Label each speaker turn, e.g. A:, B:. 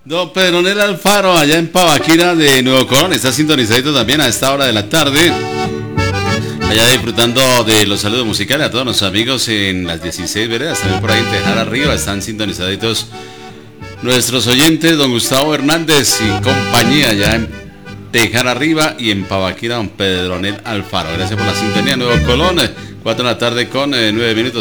A: Don Pedronel Alfaro, allá en Pavaquira de Nuevo Colón, está sintonizadito también a esta hora de la tarde. Allá disfrutando de los saludos musicales a todos nuestros amigos en las 16 veredas, también por ahí en Tejar Arriba, están sintonizaditos nuestros oyentes, don Gustavo Hernández y compañía, allá en Tejar Arriba y en Pavaquira, don Pedronel Alfaro. Gracias por la sintonía, Nuevo Colón, 4 de la tarde con 9 minutos.